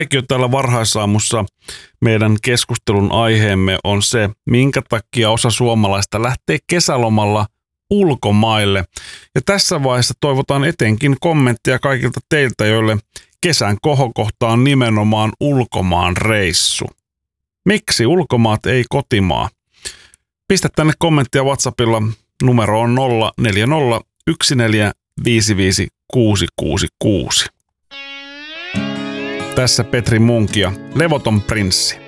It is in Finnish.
Täällä varhaisaamussa meidän keskustelun aiheemme on se, minkä takia osa suomalaista lähtee kesälomalla ulkomaille. Ja tässä vaiheessa toivotaan etenkin kommenttia kaikilta teiltä, joille kesän kohokohta on nimenomaan ulkomaan reissu. Miksi ulkomaat ei kotimaa? Pistä tänne kommenttia WhatsAppilla. Numero on 0401455666. Tässä Petri Munkia, Levoton prinssi.